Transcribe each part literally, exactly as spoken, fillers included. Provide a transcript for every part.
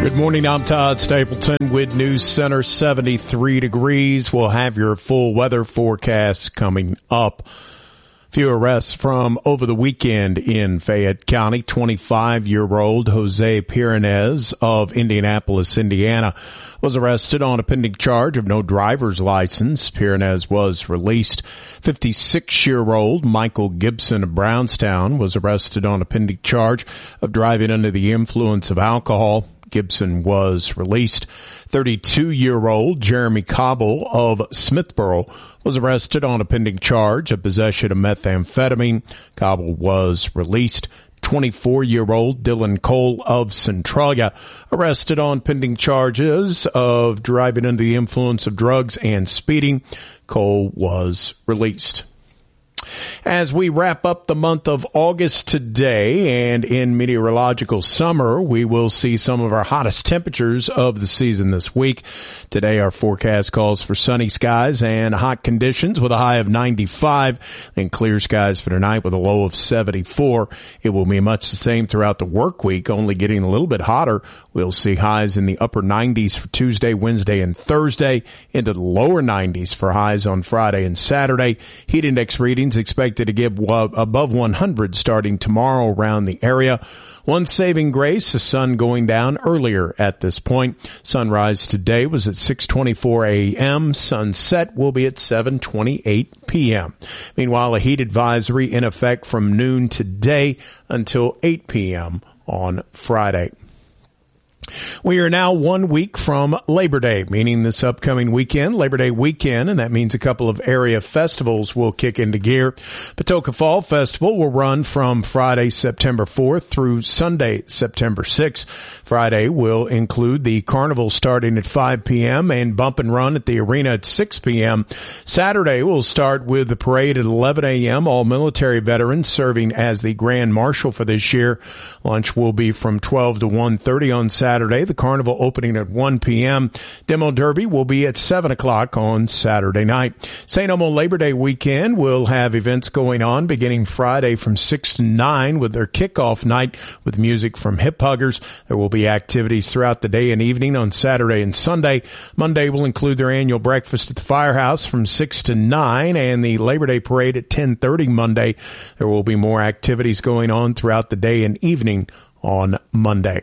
Good morning, I'm Todd Stapleton with News Center. seventy-three degrees. We'll have your full weather forecast coming up. Few arrests from over the weekend in Fayette County. twenty-five-year-old Jose Piranez of Indianapolis, Indiana, was arrested on a pending charge of no driver's license. Piranez was released. fifty-six-year-old Michael Gibson of Brownstown was arrested on a pending charge of driving under the influence of alcohol. Gibson was released. thirty-two-year-old Jeremy Cobble of Smithboro was arrested on a pending charge of possession of methamphetamine. Cobble was released. twenty-four-year-old Dylan Cole of Centralia arrested on pending charges of driving under the influence of drugs and speeding. Cole was released. As we wrap up the month of August today, and in meteorological summer, we will see some of our hottest temperatures of the season this week. Today, our forecast calls for sunny skies and hot conditions with a high of ninety-five, then clear skies for tonight with a low of seventy-four. It will be much the same throughout the work week, only getting a little bit hotter. We'll see highs in the upper nineties for Tuesday, Wednesday, and Thursday, into the lower nineties for highs on Friday and Saturday. Heat index readings expected to get above one hundred starting tomorrow around the area. One saving grace, the sun going down earlier at this point. Sunrise today was at six twenty-four a.m. Sunset will be at seven twenty-eight p.m. Meanwhile, a heat advisory in effect from noon today until eight p.m. on Friday. We are now one week from Labor Day, meaning this upcoming weekend, Labor Day weekend, and that means a couple of area festivals will kick into gear. Patoka Fall Festival will run from Friday, September fourth through Sunday, September sixth. Friday will include the carnival starting at five p.m. and bump and run at the arena at six p.m. Saturday will start with the parade at eleven a.m. All military veterans serving as the Grand Marshal for this year. Lunch will be from twelve to one thirty on Saturday. The carnival opening at one p.m. Demo Derby will be at seven o'clock on Saturday night. Saint Elmo Labor Day weekend will have events going on beginning Friday from six to nine with their kickoff night with music from Hip Huggers. There will be activities throughout the day and evening on Saturday and Sunday. Monday will include their annual breakfast at the Firehouse from six to nine and the Labor Day parade at ten thirty Monday. There will be more activities going on throughout the day and evening on Monday.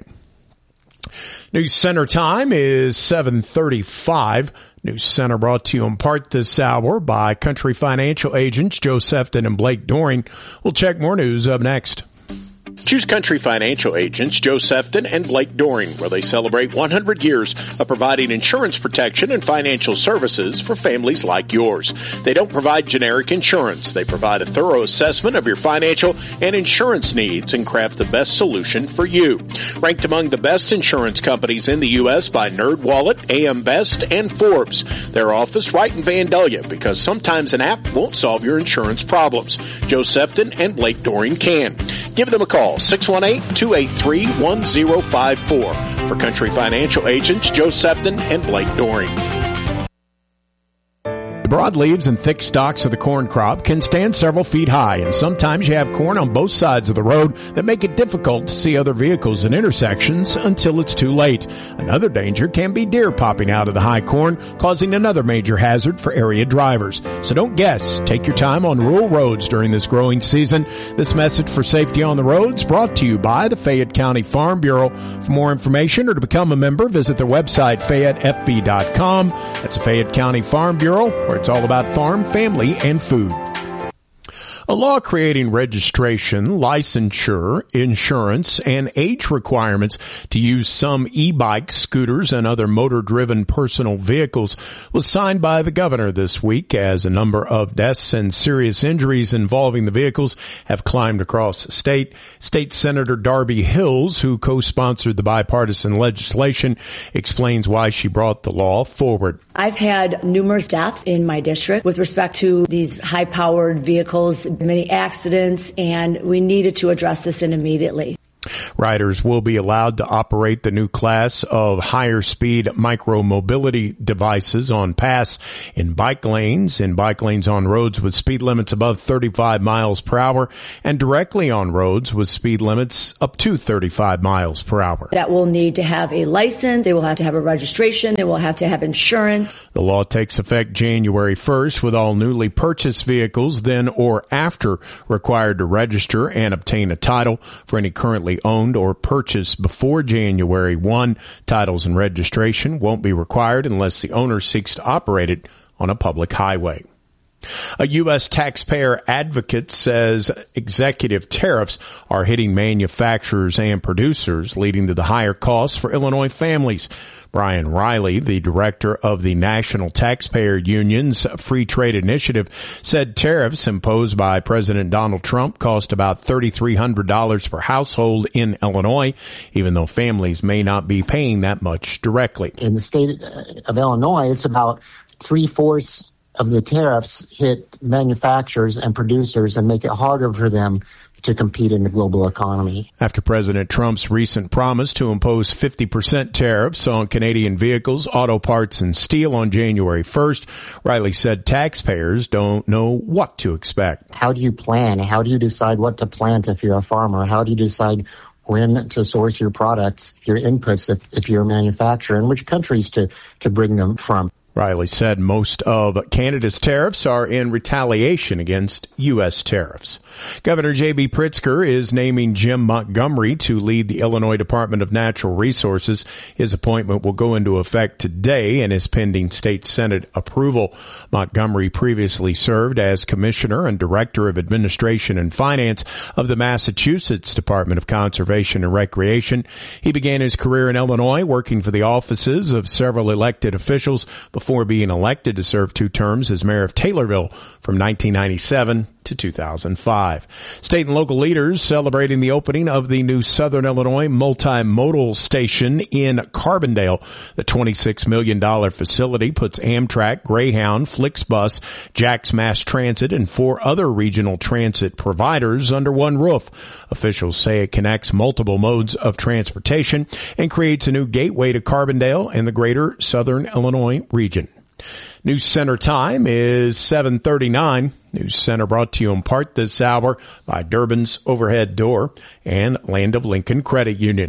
News Center time is seven thirty-five. News Center brought to you in part this hour by Country Financial agents Joe Sefton and Blake Doring. We'll check more news up next. Choose Country Financial agents Joe Sefton and Blake Doring, where they celebrate one hundred years of providing insurance protection and financial services for families like yours. They don't provide generic insurance. They provide a thorough assessment of your financial and insurance needs and craft the best solution for you. Ranked among the best insurance companies in the U S by NerdWallet, A M Best, and Forbes. Their office right in Vandalia, because sometimes an app won't solve your insurance problems. Joe Sefton and Blake Doring can. Give them a call. six one eight, two eight three, one zero five four. For Country Financial agents Joe Sefton and Blake Doring. The broad leaves and thick stalks of the corn crop can stand several feet high, and sometimes you have corn on both sides of the road that make it difficult to see other vehicles in intersections until it's too late. Another danger can be deer popping out of the high corn, causing another major hazard for area drivers. So don't guess. Take your time on rural roads during this growing season. This message for safety on the roads brought to you by the Fayette County Farm Bureau. For more information or to become a member, visit their website, Fayette F B dot com. That's the Fayette County Farm Bureau, where it's all about farm, family, and food. A law creating registration, licensure, insurance, and age requirements to use some e-bikes, scooters, and other motor-driven personal vehicles was signed by the governor this week as a number of deaths and serious injuries involving the vehicles have climbed across the state. State Senator Darby Hills, who co-sponsored the bipartisan legislation, explains why she brought the law forward. I've had numerous deaths in my district with respect to these high-powered vehicles, many accidents, and we needed to address this in immediately. Riders will be allowed to operate the new class of higher speed micro-mobility devices on paths in bike lanes, in bike lanes on roads with speed limits above thirty-five miles per hour, and directly on roads with speed limits up to thirty-five miles per hour. That will need to have a license. They will have to have a registration. They will have to have insurance. The law takes effect January first, with all newly purchased vehicles then or after required to register and obtain a title. For any currently owned or purchased before January first, titles and registration won't be required unless the owner seeks to operate it on a public highway. A U S taxpayer advocate says executive tariffs are hitting manufacturers and producers, leading to the higher costs for Illinois families. Brian Riley, the director of the National Taxpayer Union's Free Trade Initiative, said tariffs imposed by President Donald Trump cost about three thousand three hundred dollars per household in Illinois, even though families may not be paying that much directly. In the state of Illinois, it's about three-fourths of the tariffs hit manufacturers and producers and make it harder for them to compete in the global economy. After President Trump's recent promise to impose fifty percent tariffs on Canadian vehicles, auto parts, and steel on January first, Riley said taxpayers don't know what to expect. How do you plan? How do you decide what to plant if you're a farmer? How do you decide when to source your products, your inputs if, if you're a manufacturer, and which countries to, to bring them from? Riley said most of Canada's tariffs are in retaliation against U S tariffs. Governor J B. Pritzker is naming Jim Montgomery to lead the Illinois Department of Natural Resources. His appointment will go into effect today and is pending state Senate approval. Montgomery previously served as Commissioner and Director of Administration and Finance of the Massachusetts Department of Conservation and Recreation. He began his career in Illinois working for the offices of several elected officials before Before being elected to serve two terms as mayor of Taylorville from nineteen ninety-seven to two thousand five. State and local leaders celebrating the opening of the new Southern Illinois multimodal station in Carbondale. The twenty-six million dollars facility puts Amtrak, Greyhound, Flixbus, Jack's Mass Transit, and four other regional transit providers under one roof. Officials say it connects multiple modes of transportation and creates a new gateway to Carbondale and the greater Southern Illinois region. News Center time is seven thirty-nine. News Center brought to you in part this hour by Durbin's Overhead Door and Land of Lincoln Credit Union.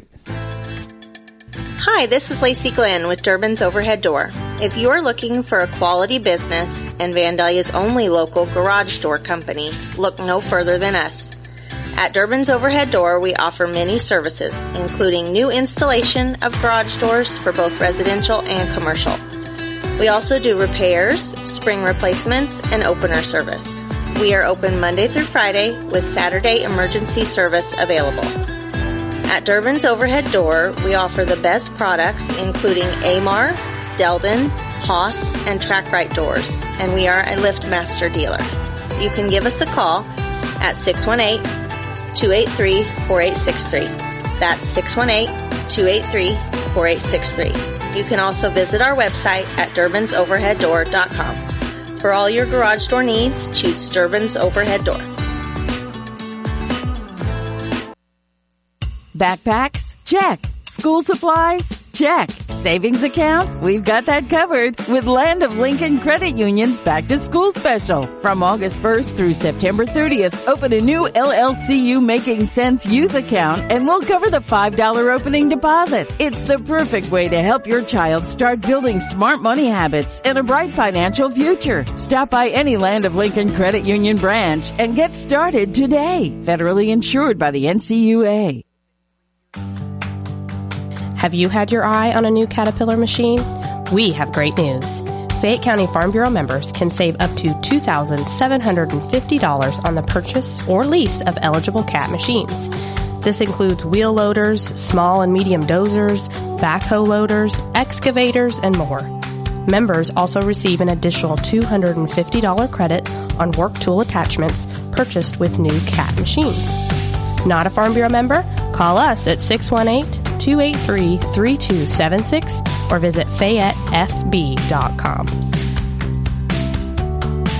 Hi, this is Lacey Glenn with Durbin's Overhead Door. If you are looking for a quality business and Vandalia's only local garage door company, look no further than us. At Durbin's Overhead Door, we offer many services, including new installation of garage doors for both residential and commercial. We also do repairs, spring replacements, and opener service. We are open Monday through Friday with Saturday emergency service available. At Durbin's Overhead Door, we offer the best products including Amar, Delden, Haas, and TrackRite doors, and we are a LiftMaster dealer. You can give us a call at six one eight, two eight three, four eight six three. That's six one eight, two eight three, four eight six three. You can also visit our website at durbins overhead door dot com. For all your garage door needs, choose Durbin's Overhead Door. Backpacks? Check. School supplies? Check. Savings account? We've got that covered with Land of Lincoln Credit Union's Back to School Special. From August first through September thirtieth, open a new L L C U Making Sense Youth account and we'll cover the five dollars opening deposit. It's the perfect way to help your child start building smart money habits and a bright financial future. Stop by any Land of Lincoln Credit Union branch and get started today. Federally insured by the N C U A. Have you had your eye on a new Caterpillar machine? We have great news. Fayette County Farm Bureau members can save up to two thousand seven hundred fifty dollars on the purchase or lease of eligible Cat machines. This includes wheel loaders, small and medium dozers, backhoe loaders, excavators, and more. Members also receive an additional two hundred fifty dollars credit on work tool attachments purchased with new Cat machines. Not a Farm Bureau member? Call us at six one eight, two eight three, three two seven six or visit Fayette F B dot com.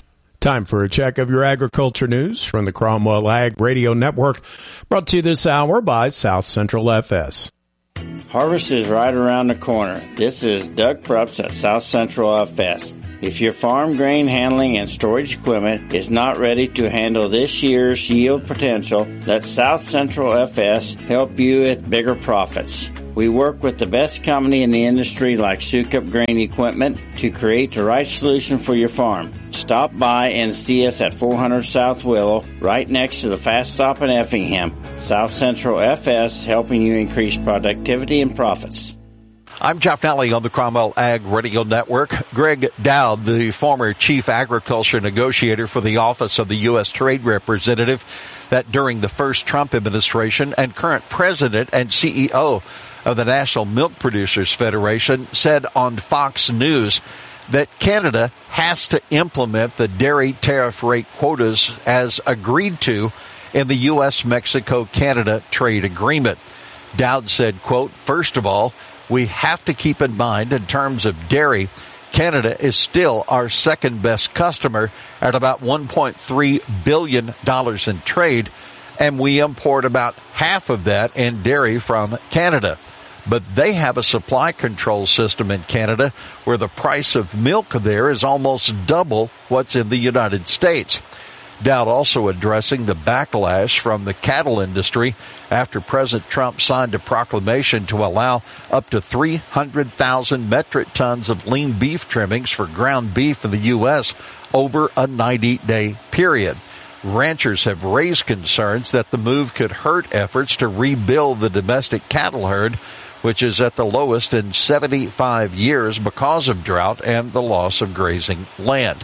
Time for a check of your agriculture news from the Cromwell Ag Radio Network, brought to you this hour by South Central F S. Harvest is right around the corner. This is Doug Prups at South Central F S. If your farm grain handling and storage equipment is not ready to handle this year's yield potential, let South Central F S help you with bigger profits. We work with the best company in the industry like Sukup Grain Equipment to create the right solution for your farm. Stop by and see us at four hundred South Willow, right next to the Fast Stop in Effingham. South Central F S, helping you increase productivity and profits. I'm Jeff Nally on the Cromwell Ag Radio Network. Greg Dowd, the former chief agriculture negotiator for the Office of the U S Trade Representative, that during the first Trump administration and current president and C E O of the National Milk Producers Federation, said on Fox News that Canada has to implement the dairy tariff rate quotas as agreed to in the U S Mexico Canada trade agreement. Dowd said, quote, "First of all, we have to keep in mind in terms of dairy, Canada is still our second best customer at about one point three billion dollars in trade, and we import about half of that in dairy from Canada. But they have a supply control system in Canada where the price of milk there is almost double what's in the United States." Dowd also addressing the backlash from the cattle industry after President Trump signed a proclamation to allow up to three hundred thousand metric tons of lean beef trimmings for ground beef in the U S over a ninety-day period. Ranchers have raised concerns that the move could hurt efforts to rebuild the domestic cattle herd, which is at the lowest in seventy-five years because of drought and the loss of grazing land.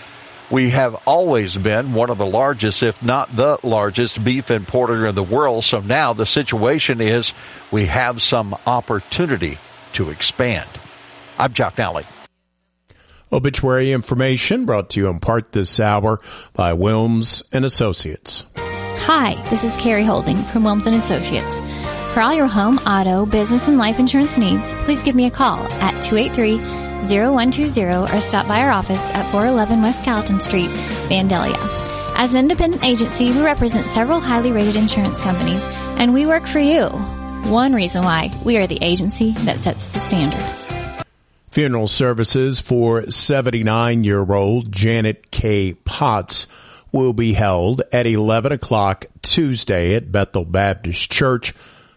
We have always been one of the largest, if not the largest, beef importer in the world, so now the situation is we have some opportunity to expand. I'm Jock Nally. Obituary information brought to you in part this hour by Wilms and Associates. Hi, this is Carrie Holding from Wilms and Associates. For all your home, auto, business, and life insurance needs, please give me a call at two eight three, zero one two zero or stop by our office at four eleven West Gallatin Street, Vandalia. As an independent agency, we represent several highly rated insurance companies, and we work for you. One reason why we are the agency that sets the standard. Funeral services for seventy-nine-year-old Janet K. Potts will be held at eleven o'clock Tuesday at Bethel Baptist Church.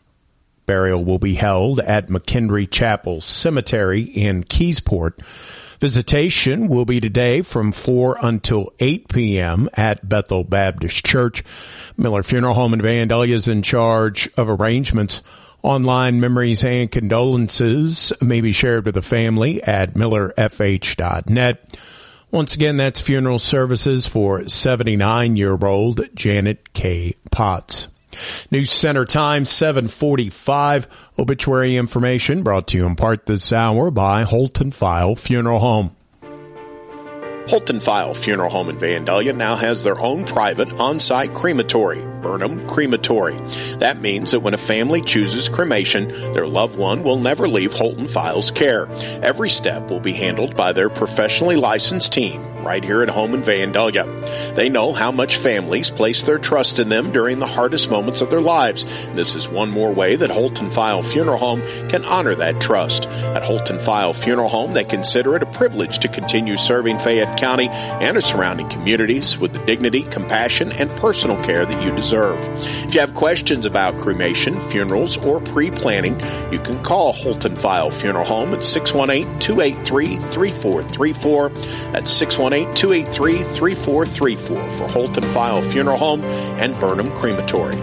Burial will be held at McKendree Chapel Cemetery in Keysport. Visitation will be today from four until eight p.m. at Bethel Baptist Church. Miller Funeral Home in Vandalia is in charge of arrangements. Online memories and condolences may be shared with the family at miller f h dot net. Once again, that's funeral services for seventy-nine-year-old Janet K. Potts. News Center time, seven forty-five. Obituary information brought to you in part this hour by Holton File Funeral Home. Holton File Funeral Home in Vandalia now has their own private on-site crematory, Burnham Crematory. That means that when a family chooses cremation, their loved one will never leave Holton File's care. Every step will be handled by their professionally licensed team right here at home in Vandalia. They know how much families place their trust in them during the hardest moments of their lives. This is one more way that Holton File Funeral Home can honor that trust. At Holton File Funeral Home, they consider it a privilege to continue serving Fayette County and its surrounding communities with the dignity, compassion, and personal care that you deserve. If you have questions about cremation, funerals, or pre-planning, you can call Holton File Funeral Home at six one eight, two eight three, three four three four. That's six one eight, two eight three, three four three four for Holton File Funeral Home and Burnham Crematory.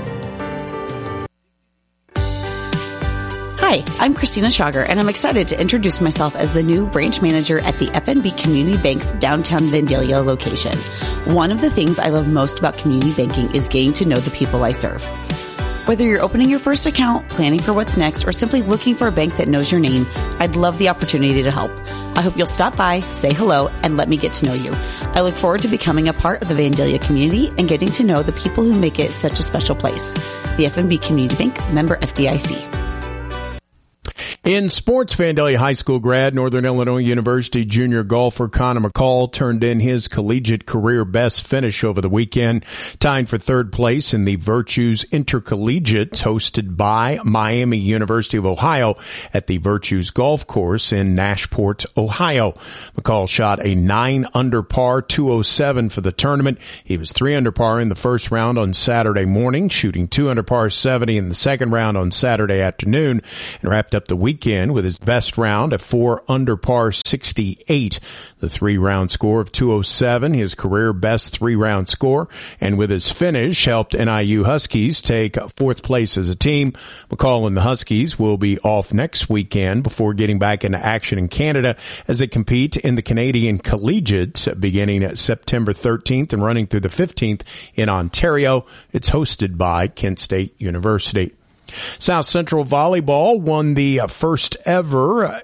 Hi, I'm Christina Schauger, and I'm excited to introduce myself as the new branch manager at the F N B Community Bank's downtown Vandalia location. One of the things I love most about community banking is getting to know the people I serve. Whether you're opening your first account, planning for what's next, or simply looking for a bank that knows your name, I'd love the opportunity to help. I hope you'll stop by, say hello, and let me get to know you. I look forward to becoming a part of the Vandalia community and getting to know the people who make it such a special place. The F N B Community Bank, member F D I C. In sports, Vandalia High School grad, Northern Illinois University junior golfer Connor McCall turned in his collegiate career best finish over the weekend, tying for third place in the Virtues Intercollegiate hosted by Miami University of Ohio at the Virtues Golf Course in Nashport, Ohio. McCall shot a nine under par two oh seven for the tournament. He was three under par in the first round on Saturday morning, shooting two under par seventy in the second round on Saturday afternoon, and wrapped up the weekend Weekend with his best round at four under par sixty-eight. The three-round score of two oh seven, his career best three-round score, and with his finish helped N I U Huskies take fourth place as a team. McCall and the Huskies will be off next weekend before getting back into action in Canada as they compete in the Canadian Collegiate beginning at September thirteenth and running through the fifteenth in Ontario. It's hosted by Kent State University. South Central Volleyball won the first ever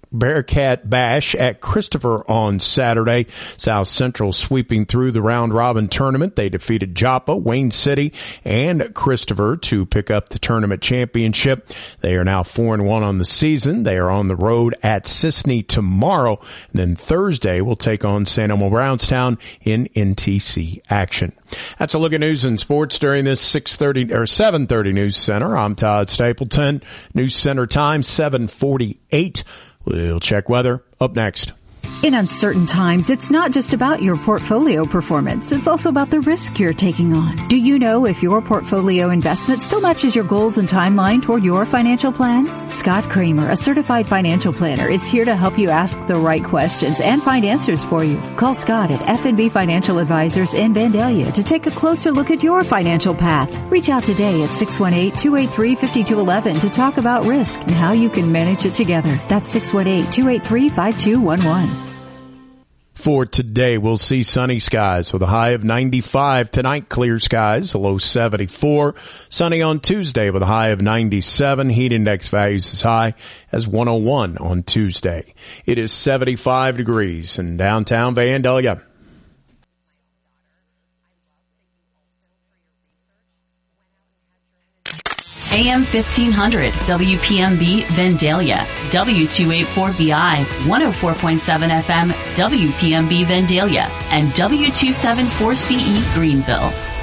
Bearcat Bash at Christopher on Saturday. South Central sweeping through the round-robin tournament. They defeated Joppa, Wayne City, and Christopher to pick up the tournament championship. They are now four and one on the season. They are on the road at Sisney tomorrow. And then Thursday will take on Saint Elmo Brownstown in N T C action. That's a look at news and sports during this six thirty or seven thirty News Center. I'm Todd Stapleton. News Center time seven forty-eight. We'll check weather up next. In uncertain times, it's not just about your portfolio performance. It's also about the risk you're taking on. Do you know if your portfolio investment still matches your goals and timeline toward your financial plan? Scott Kramer, a certified financial planner, is here to help you ask the right questions and find answers for you. Call Scott at F N B Financial Advisors in Vandalia to take a closer look at your financial path. Reach out today at six one eight, two eight three, five two one one to talk about risk and how you can manage it together. That's six one eight, two eight three, five two one one. For today, we'll see sunny skies with a high of ninety-five. Tonight, clear skies, a low seventy-four. Sunny on Tuesday with a high of ninety-seven. Heat index values as high as one oh one on Tuesday. It is seventy-five degrees in downtown Vandalia. A M fifteen hundred, W P M B Vandalia, W two eighty-four B I, one oh four point seven F M, W P M B Vandalia, and W two seventy-four C E Greenville.